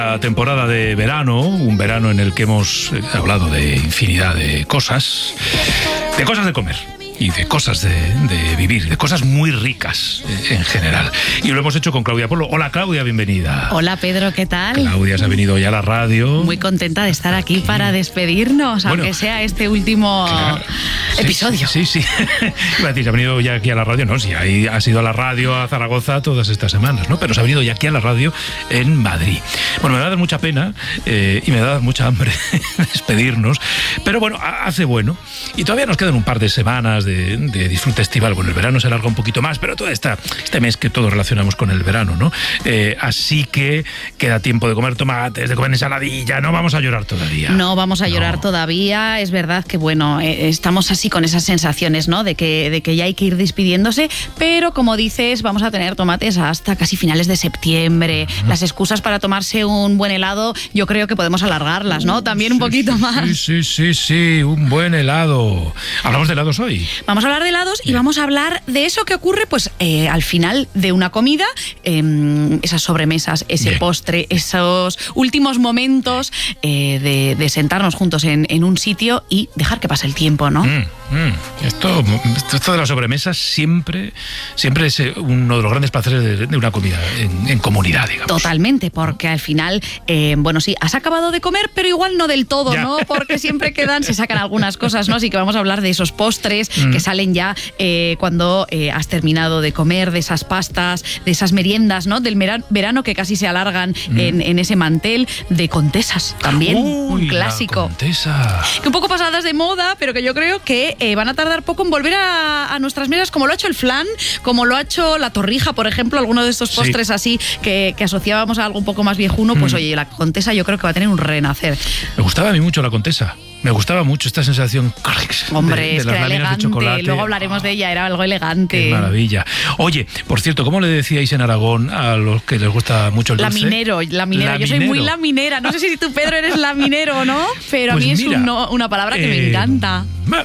La temporada de verano, un verano en el que hemos hablado de infinidad de cosas de comer y de cosas de vivir, de cosas muy ricas en general. Y lo hemos hecho con Claudia Polo. Hola Claudia, bienvenida. Hola Pedro, ¿qué tal? Claudia se ha venido ya a la radio. Muy contenta de estar aquí para despedirnos, bueno, aunque sea este último episodio. Sí. Iba a decir, se ha venido ya aquí a la radio, no, sí, ahí ha sido a la radio a Zaragoza todas estas semanas, ¿no? Pero se ha venido ya aquí a la radio en Madrid. Bueno, me va a dar mucha pena y me da mucha hambre despedirnos, pero bueno, hace bueno. Y todavía nos quedan un par de semanas de disfrute estival. Bueno, el verano se alarga un poquito más, pero todo este mes que todos relacionamos con el verano, ¿no? Así que queda tiempo de comer tomates, de comer ensaladilla. No vamos a llorar todavía. No vamos a llorar todavía. Es verdad que, bueno, estamos así con esas sensaciones, ¿no? De que ya hay que ir despidiéndose, pero como dices, vamos a tener tomates hasta casi finales de septiembre. Las excusas para tomarse un buen helado, yo creo que podemos alargarlas, ¿no? También un poquito más. Sí, un buen helado. ¿Hablamos de helados hoy? Vamos a hablar de helados y vamos a hablar de eso que ocurre pues al final de una comida, esas sobremesas, ese postre, esos últimos momentos de sentarnos juntos en un sitio y dejar que pase el tiempo, ¿no? Esto de las sobremesas siempre es uno de los grandes placeres de una comida en comunidad, digamos. Totalmente, porque al final, bueno, sí, has acabado de comer, pero igual no del todo, ¿no? Porque siempre se sacan algunas cosas, ¿no? Así que vamos a hablar de esos postres que salen ya cuando has terminado de comer, de esas pastas, de esas meriendas, ¿no? Del verano que casi se alargan en ese mantel, de contesas también, un clásico. La contesa. Que un poco pasadas de moda, pero que yo creo que van a tardar poco en volver a nuestras mesas, como lo ha hecho el flan, como lo ha hecho la torrija, por ejemplo, alguno de estos postres así que asociábamos a algo un poco más viejuno. Pues oye, la contesa yo creo que va a tener un renacer. Me gustaba a mí mucho la contesa. Me gustaba mucho esta sensación. Hombre, de es que las era láminas elegante. de chocolate. Luego hablaremos de ella, era algo elegante. Qué maravilla. Oye, por cierto, ¿cómo le decíais en Aragón a los que les gusta mucho el dulce? Laminero. Yo soy muy laminera. No sé si tú, Pedro, eres laminero o no, pero pues a mí es una palabra que me encanta.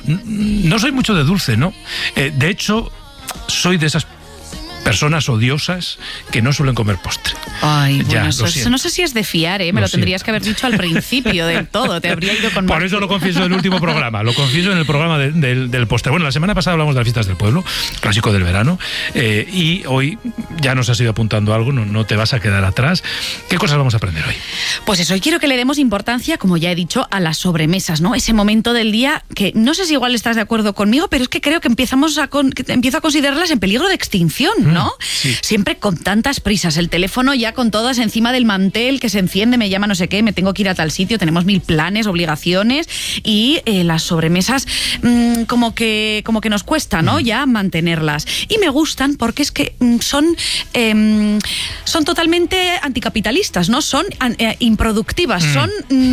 No soy mucho de dulce, ¿no? De hecho, soy de esas personas odiosas que no suelen comer postre. Ay, bueno, eso no sé si es de fiar, ¿eh? Me lo tendrías que haber dicho al principio del todo, te habría ido con más. Por eso lo confieso en el último programa, lo confieso en el programa del postre. Bueno, la semana pasada hablamos de las fiestas del pueblo, clásico del verano, y hoy ya nos has ido apuntando algo, no te vas a quedar atrás. ¿Qué cosas vamos a aprender hoy? Pues eso, hoy quiero que le demos importancia, como ya he dicho, a las sobremesas, ¿no? Ese momento del día que no sé si igual estás de acuerdo conmigo, pero es que creo que empiezo a considerarlas en peligro de extinción, ¿no? Sí. Siempre con tantas prisas, el teléfono ya con todas encima del mantel, que se enciende, me llama no sé qué, me tengo que ir a tal sitio, tenemos 1000 planes, obligaciones, y las sobremesas como que nos cuesta, ¿no? Ya mantenerlas. Y me gustan porque es que son totalmente anticapitalistas, ¿no? Son improductivas, son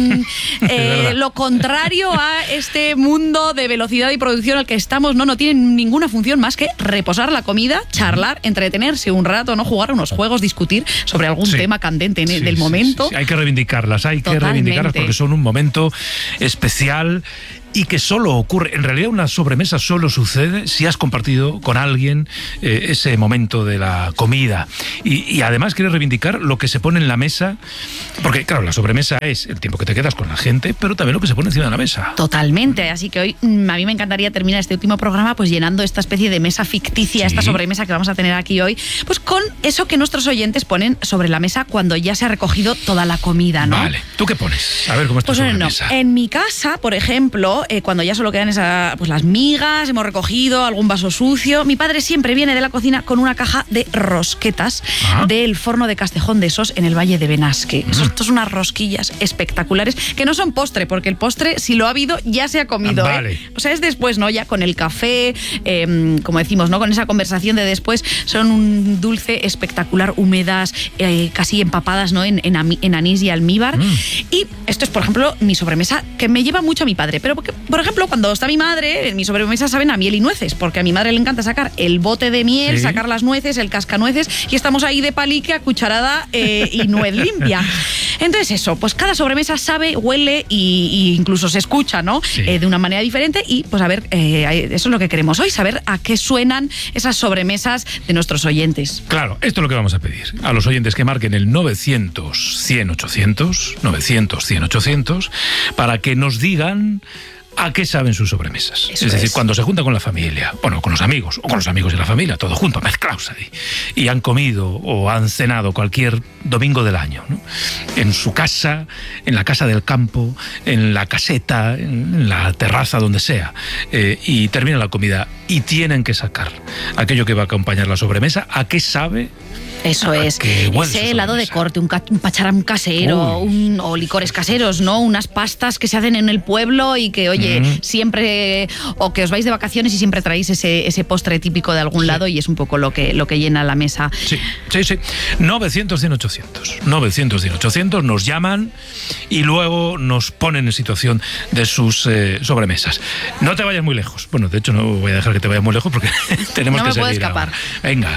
lo contrario a este mundo de velocidad y producción al que estamos, ¿no? No tienen ninguna función más que reposar la comida, charlar, entretenerse un rato, no jugar a unos juegos, discutir sobre algún tema candente del momento. Sí. Hay que reivindicarlas, porque son un momento especial y que solo ocurre, en realidad una sobremesa solo sucede si has compartido con alguien ese momento de la comida. Y además quieres reivindicar lo que se pone en la mesa, porque claro, la sobremesa es el tiempo que te quedas con la gente, pero también lo que se pone encima de la mesa. Totalmente, así que hoy a mí me encantaría terminar este último programa pues llenando esta especie de mesa ficticia, esta sobremesa que vamos a tener aquí hoy, pues con eso que nuestros oyentes ponen sobre la mesa cuando ya se ha recogido toda la comida, ¿no? Vale, ¿tú qué pones? A ver cómo está pues sobremesa. En mi casa, por ejemplo, cuando ya solo quedan las migas, hemos recogido algún vaso sucio, mi padre siempre viene de la cocina con una caja de rosquetas del Forno de Castejón de Sos en el Valle de Benasque. Esto son unas rosquillas espectaculares que no son postre, porque el postre, si lo ha habido, ya se ha comido. Vale. O sea, es después, ¿no? Ya con el café, como decimos, ¿no? Con esa conversación de después, son un dulce espectacular, húmedas, casi empapadas, ¿no? En anís y almíbar. Y esto es, por ejemplo, mi sobremesa, que me lleva mucho a mi padre. Pero ¿qué por ejemplo, cuando está mi madre, en mi sobremesa saben a miel y nueces, porque a mi madre le encanta sacar el bote de miel, sacar las nueces, el cascanueces, y estamos ahí de palique a cucharada y nuez limpia. Entonces eso, pues cada sobremesa sabe, huele y incluso se escucha, ¿no? De una manera diferente y pues a ver, eso es lo que queremos hoy, saber a qué suenan esas sobremesas de nuestros oyentes. Claro, esto es lo que vamos a pedir a los oyentes, que marquen el 900-100-800, 900-100-800, para que nos digan a qué saben sus sobremesas. Eso es decir, cuando se junta con la familia, bueno, con los amigos, o con los amigos de la familia, todo junto, mezclados ahí, y han comido o han cenado cualquier domingo del año, ¿no? En su casa, en la casa del campo, en la caseta, en la terraza, donde sea, y termina la comida y tienen que sacar aquello que va a acompañar la sobremesa, a qué sabe. Eso es, ese helado de corte, un pacharán casero, o licores caseros, ¿no? Unas pastas que se hacen en el pueblo y que, oye, siempre, o que os vais de vacaciones y siempre traéis ese postre típico de algún lado y es un poco lo que llena la mesa. Sí. 900-100-800. 900-100-800 nos llaman y luego nos ponen en situación de sus sobremesas. No te vayas muy lejos. Bueno, de hecho no voy a dejar que te vayas muy lejos porque tenemos que seguir. No me puedo escapar. Venga.